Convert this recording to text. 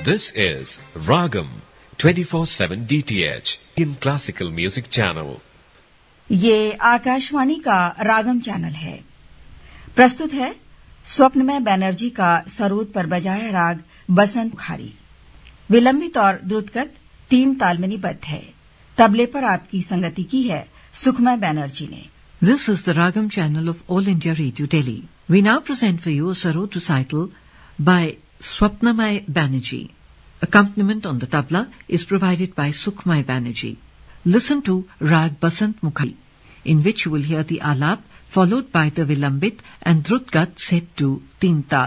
This is Ragam 24/7 DTH in classical music channel. ये आकाशवाणी का रागम channel है। प्रस्तुत है स्वप्नमय बैनर्जी का सरोद पर बजाया राग बसंत मुखारी। विलंबित और द्रुतगत 3 ताल में निबद्ध है। तबले पर आपकी संगति की है सुखमय बैनर्जी ने। This is the Ragam channel of All India Radio Delhi. We now present for you a sarod recital by Swapnamay Banerjee. Accompaniment on the tabla is provided by Sukhmay Banerjee. Listen to Rag Basant Mukhari, in which you will hear the alap followed by the vilambit and drutgat set to 3 tal.